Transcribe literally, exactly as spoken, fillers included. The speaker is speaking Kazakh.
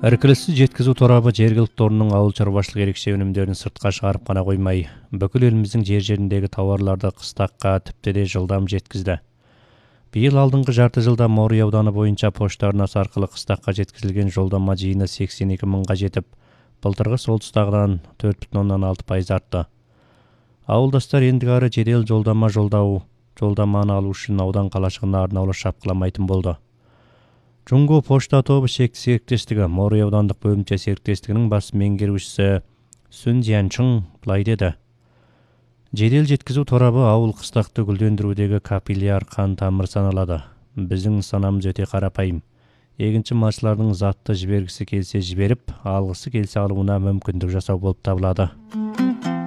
Іркіліссіз жеткізу торабы жергілікті орынның ауыл шаруашылық ерекше өнімдерін сыртқа шығарып қана қоймай, бүкіл еліміздің жер-жеріндегі тауарларды қыстаққа тіпті де жылдам жеткізді. Биыл алдыңғы жарты жылда Морой ауданы бойынша пошта арнасы арқылы қыстаққа жеткізілген жолдама жиыны сексен екі мыңға жетіп, былтырғы сол тұстағыдан төрт бүтін оннан алты пайыз артты. Ауылдастар ендігі ары жедел жолдама жолдау, жолдаманы алу үшін аудан қалашығына арнаулы шапқыламайтын болды. Джунго пошта тобы шекті серіктестігі Морой аудандық бөлімше серіктестігінің бас меңгерушісі Сүн Зянчың былай деді. Жедел жеткізу торабы ауыл қыстақты гүлдендірудегі капилляр қан тамыр саналады. Біздің нысанамыз өте қарапайым. Егінші малшылардың затты жібергісі келсе жіберіп, алғысы келсе алуына мүмкіндік жасау болып табылады.